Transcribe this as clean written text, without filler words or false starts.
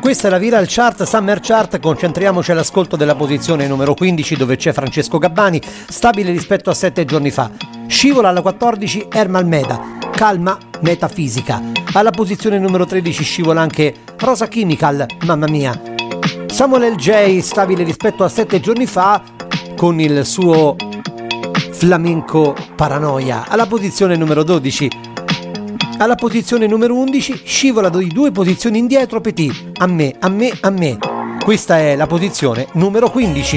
Questa è la Viral Chart, Summer Chart. Concentriamoci all'ascolto della posizione numero 15, dove c'è Francesco Gabbani, stabile rispetto a 7 giorni fa. Scivola alla 14 Ermal Meda, Calma Metafisica. Alla posizione numero 13 scivola anche Rosa Chemical, Mamma Mia. Samuel L. J, stabile rispetto a 7 giorni fa con il suo flamenco Paranoia. Alla posizione numero 12. Alla posizione numero 11 scivola di 2 posizioni indietro Petit, A me, a me, a me. Questa è la posizione numero 15.